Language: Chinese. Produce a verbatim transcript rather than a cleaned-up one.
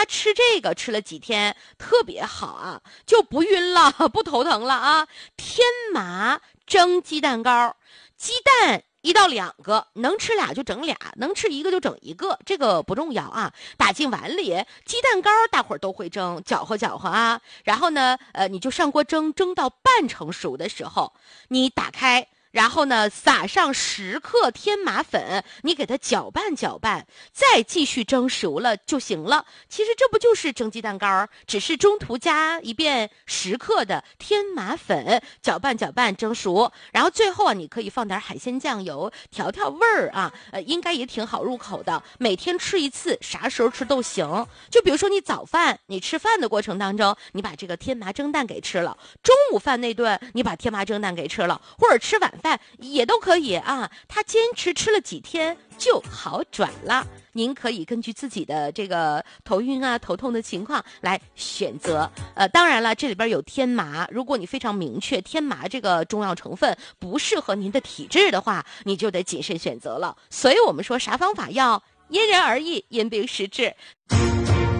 他吃这个吃了几天特别好啊，就不晕了，不头疼了啊。天麻蒸鸡蛋糕，鸡蛋一到两个，能吃俩就整俩，能吃一个就整一个，这个不重要啊。打进碗里，鸡蛋糕大伙儿都会蒸，搅和搅和啊。然后呢，呃，你就上锅蒸，蒸到半成熟的时候，你打开。然后呢，撒上十克天麻粉，你给它搅拌搅拌，再继续蒸熟了就行了。其实这不就是蒸鸡蛋糕，只是中途加一遍十克的天麻粉，搅拌搅拌蒸熟。然后最后啊，你可以放点海鲜酱油调调味儿啊，呃，应该也挺好入口的。每天吃一次，啥时候吃都行。就比如说你早饭，你吃饭的过程当中，你把这个天麻蒸蛋给吃了；中午饭那顿，你把天麻蒸蛋给吃了，或者吃晚饭也都可以啊。他坚持吃了几天就好转了。您可以根据自己的这个头晕啊、头痛的情况来选择。呃，当然了，这里边有天麻，如果你非常明确天麻这个中药成分不适合您的体质的话，你就得谨慎选择了。所以我们说啥方法药因人而异，因病施治。